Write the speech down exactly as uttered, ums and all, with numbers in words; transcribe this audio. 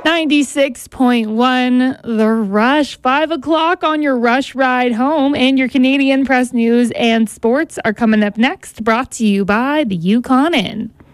ninety-six point one The Rush. Five o'clock on your Rush ride home, and your Canadian Press News and Sports are coming up next, brought to you by the Yukon Inn.